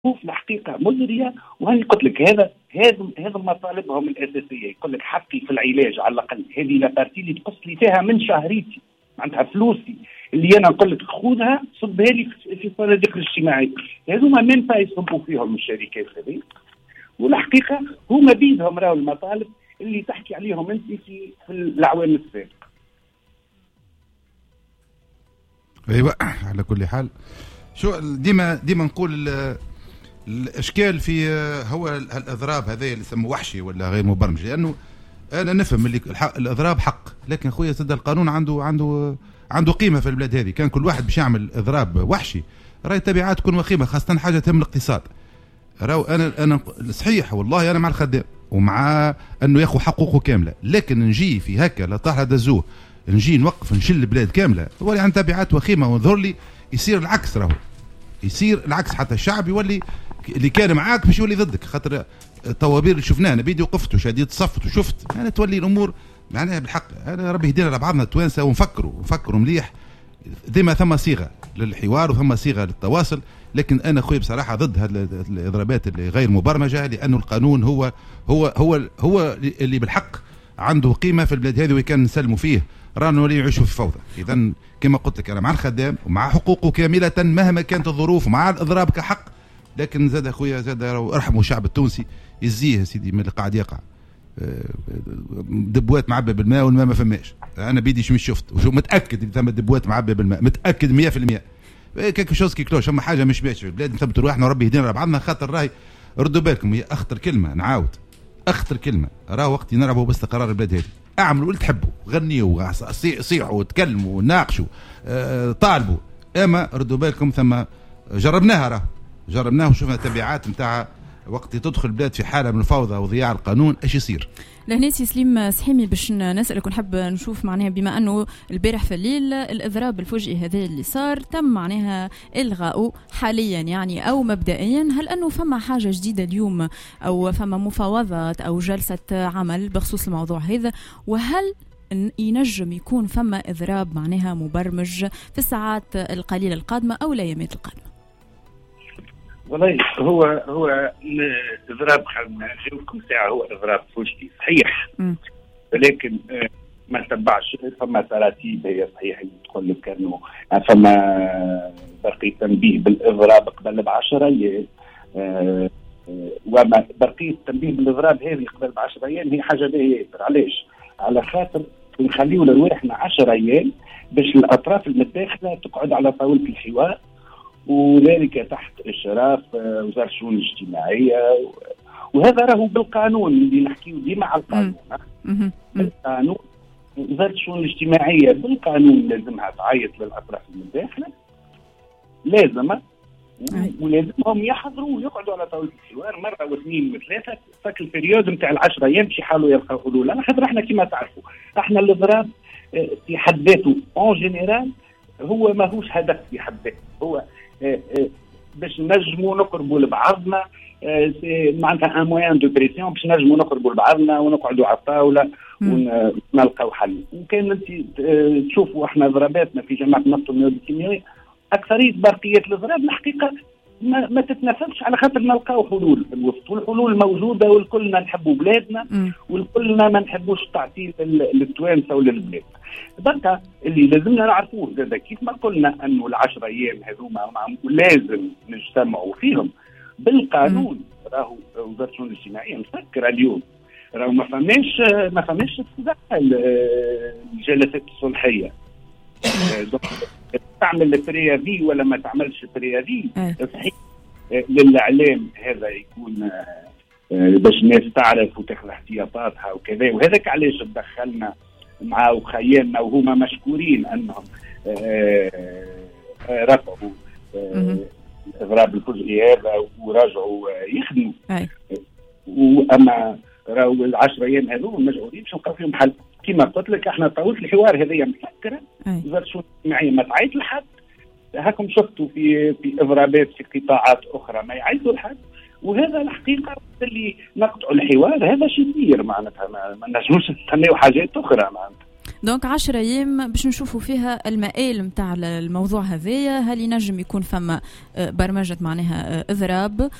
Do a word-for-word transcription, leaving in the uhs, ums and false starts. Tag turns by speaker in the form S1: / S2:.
S1: في الحقيقه مزريه. وهاني قلت لك هذا هذا هذا مطالبهم الاساسيه. يقول لك حقي في العلاج على الاقل، هذه لابارتي اللي تقص لي فيها من شهريتي معناتها فلوسي اللي انا نقول لك خذها صبها لي في الصناديق الاجتماعيه. هذوما من با يصبوا فيهم الشركات هذه. والحقيقه هما بيدهم راهو المطالب اللي تحكي عليهم انت في في الاعوام السابقه.
S2: ايوه على كل حال شو ديما ديما نقول الاشكال في هو الاضراب هذا اللي يسموه وحشي ولا غير مبرمج، لانه انا نفهم اللي الاضراب حق، لكن خويا سد القانون عنده عنده عنده قيمه في البلاد هذه. كان كل واحد باش يعمل اضراب وحشي راهي التبعات تكون وخيمه، خاصه حاجه تهم الاقتصاد. راهو انا انا صحيح والله انا مع الخدام ومع انه ياخذ حقوقه كامله، لكن نجي في هكا لا طاح دزوه نجي نوقف نشل البلاد كامله هو عن تبعات وخيمه. ونظهر لي يصير العكس، راهو يصير العكس، حتى الشعب يولي اللي كان معاك باش يولي ضدك. خاطر الطوابير اللي شفناها انا بيدي وقفت وشديد صفت وشفت انا يعني تولي الامور معناها بالحق. انا ربي يهدينا لبعضنا التوانسه ونفكروا نفكروا مليح. ديما ثم صيغه للحوار وثم صيغه للتواصل، لكن انا خويا بصراحه ضد هذه الاضرابات اللي غير مبرمجه، لانه القانون هو هو هو هو اللي بالحق عنده قيمه في البلاد هذه وكان نسلموا فيه رانا نولي يعيشوا في فوضى. اذا كما قلت لك انا مع الخدام ومع حقوقه كامله مهما كانت الظروف ومع الاضراب كحق، لكن زاد اخويا زاد ارحموا الشعب التونسي يزيه سيدي من اللي قاعد يقع. دبوات معبى بالماء والماء ما فماش. انا بيدي مش شفت وشو متاكد ثم دبوات معبى بالماء، متاكد مية في المية. كيك شوز كي كلوش اما حاجه مش باش البلاد نثبتوا رواحنا وربي يهدينا لبعضنا. خاطر راهي ردوا بالكم هي اخطر كلمه، نعاود اخطر كلمه، راه وقت نلعبوا باستقرار البلاد هذه. اعملوا اللي تحبوا، غنيوا صيحوا وتكلموا وناقشوا أه طالبوا، اما ردوا بالكم ثم جربناها راه جربناها وشوفنا التبعات نتاع وقت تدخل البلاد في حاله من الفوضى وضياع القانون ايش يصير.
S3: لهنيتي سليم سحيمي باش نسألك ونحب نشوف معناها بما أنه البارح في الليل الإضراب الفجئي هذا اللي صار تم معناها إلغاؤه حاليا يعني أو مبدئيا، هل أنه فما حاجة جديدة اليوم أو فما مفاوضات أو جلسة عمل بخصوص الموضوع هذا؟ وهل ينجم يكون فما إضراب معناها مبرمج في الساعات القليلة القادمة أو الأيامات القادمة؟
S1: والله هو هو اضراب خلينا نجاوبكم ساعه هو اضراب فجئي صحيح، ولكن ما تبعش فما تراتيب هي صحيح اللي تقول لك انه فما بقي تنبيه بالاضراب قبل بعشر ايام، وما بقي التنبيه بالاضراب هذه قبل بعشر ايام هي حاجه باهيه. علاش؟ على خاطر نخليو لرواحنا عشر ايام باش الاطراف المتداخله تقعد على طاوله الحوار، وذلك تحت إشراف وزارة الشؤون الاجتماعية. وهذا راهو بالقانون اللي نحكيه ديما على القانون. بالقانون وزارة الشؤون الاجتماعية بالقانون لازمها تعيط للأطراف المتداخلة، لازم ولازمهم يحضروا ويقعدوا على طاولة الحوار مرة واثنين وثلاثة فك البريود نتاع العشرة أيام باش يحاولوا يلقاو حلول. أنا خاطر احنا كما تعرفوا احنا الإضراب في حد ذاته اون جينيرال هو ماهوش هدف في حد ذاته، هو باش نجموا نقربوا لبعضنا معناتها ان موان دو بريسيون باش نجموا نقربوا لبعضنا ونقعدوا على الطاوله ونلقاو حل. وكان انت تشوفوا احنا ضرباتنا في جماعه النفط والمواد الكيميائيه اكثريه برقيه الاضراب الحقيقه ما, ما تتنفذش على خاطر نلقاو حلول في الوسط، والحلول موجوده والكلنا نحبوا بلادنا والكلنا ما نحبوش تعطيل للتوانسه وللبلاد. بركة اللي لازمنا نعرفوه زاد كيف ما قلنا انه العشر ايام هذوما لازم نجتمعوا فيهم بالقانون. راهو وزاره الشؤون الاجتماعيه مسكره اليوم، راهو ما فماش ما فماش استدعاء الجلسات الصلحيه. تعمل البريافي ولا ما تعملش البريافي صحيح للاعلام هذا يكون باش الناس تعرف وتاخذ احتياطاتها وكذا، وهذاك علاش تدخلنا مع وخيالنا وهما مشكورين انهم رفعوا الاضراب الفجئي هذا ورجعوا يخدموا. واما راهو العشر ايام هذو مشغولين باش نلقاو فيهم حل. كما قلت لك احنا طاوله الحوار هذه مسكره، وزاره الشؤون الاجتماعيه ما تعيط لحد. هاكم شفتوا في في اضرابات في قطاعات اخرى ما يعيطوا لحد، وهذا الحقيقه اللي نقطع الحوار هذا شيء كبير معناتها ما, ما نجموش نستناو حاجات اخرى معناتها.
S3: دونك عشرة ايام باش نشوفوا فيها المآل نتاع الموضوع هذايا، هل ينجم يكون فما برمجه معناها اضراب